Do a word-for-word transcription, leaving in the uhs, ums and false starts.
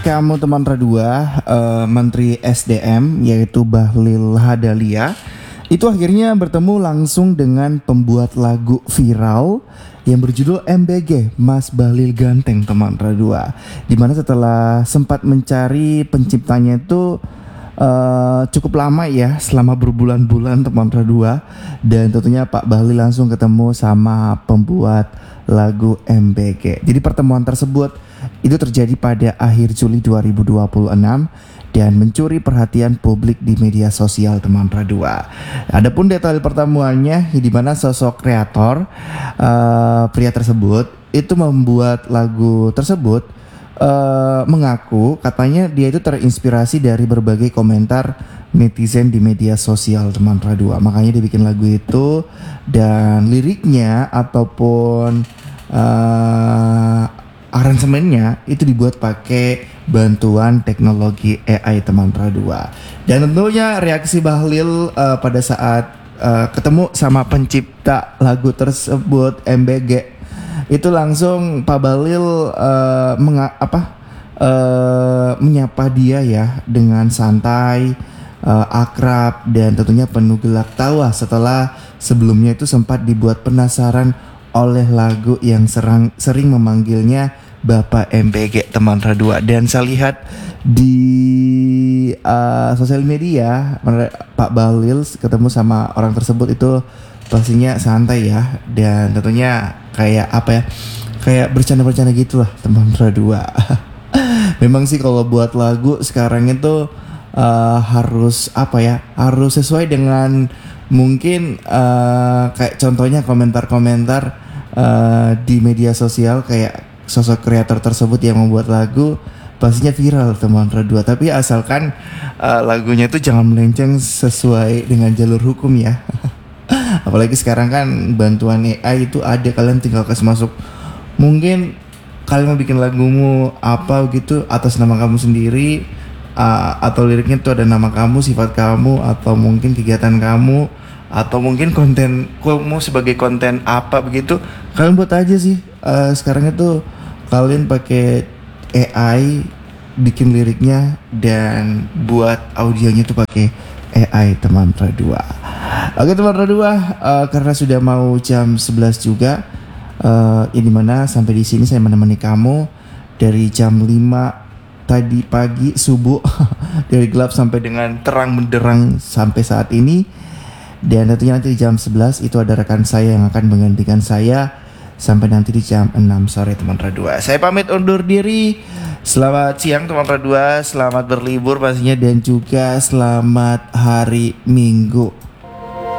Kamu teman Radua, uh, Menteri S D M yaitu Bahlil Lahadalia itu akhirnya bertemu langsung dengan pembuat lagu viral yang berjudul M B G, Mas Bahlil Ganteng teman Radua. Dimana setelah sempat mencari penciptanya itu uh, cukup lama ya, selama berbulan-bulan teman Radua. Dan tentunya Pak Bahlil langsung ketemu sama pembuat lagu M B G. Jadi pertemuan tersebut itu terjadi pada akhir Juli dua ribu dua puluh enam dan mencuri perhatian publik di media sosial teman Radua. Adapun detail pertemuannya di mana sosok kreator uh, pria tersebut itu membuat lagu tersebut uh, mengaku katanya dia itu terinspirasi dari berbagai komentar netizen di media sosial teman Radua. Makanya dia bikin lagu itu dan liriknya ataupun uh, aransemennya itu dibuat pakai bantuan teknologi A I teman Radua. Dan tentunya reaksi Bahlil uh, pada saat uh, ketemu sama pencipta lagu tersebut M B G itu langsung Pak Bahlil uh, menga- apa uh, menyapa dia ya dengan santai, uh, akrab dan tentunya penuh gelak tawa setelah sebelumnya itu sempat dibuat penasaran oleh lagu yang serang, sering memanggilnya Bapak M B G teman Radua. Dan saya lihat di uh, sosial media Pak Bahlil ketemu sama orang tersebut itu pastinya santai ya. Dan tentunya kayak apa ya, kayak bercanda-bercanda gitu lah teman Radua. Memang sih kalau buat lagu sekarang itu uh, harus apa ya, harus sesuai dengan mungkin uh, kayak contohnya komentar-komentar uh, di media sosial kayak sosok kreator tersebut yang membuat lagu pastinya viral teman Radua. Tapi asalkan uh, lagunya itu jangan melenceng sesuai dengan jalur hukum ya. Apalagi sekarang kan bantuan A I itu ada, kalian tinggal kasih masuk. Mungkin kalian mau bikin lagumu apa gitu atas nama kamu sendiri, uh, atau liriknya itu ada nama kamu, sifat kamu, atau mungkin kegiatan kamu, atau mungkin konten kamu sebagai konten apa begitu, kalian buat aja sih. Uh, sekarang itu kalian pakai A I bikin liriknya dan buat audionya tuh pakai A I teman Radua. Oke teman Radua, uh, karena sudah mau jam sebelas juga, uh, ini mana sampai di sini saya menemani kamu dari jam lima tadi pagi subuh dari gelap sampai dengan terang benderang sampai saat ini. Dan tentunya nanti di jam sebelas itu ada rekan saya yang akan menggantikan saya sampai nanti di jam enam sore teman Radua. Saya pamit undur diri. Selamat siang teman Radua, selamat berlibur pastinya dan juga selamat hari Minggu.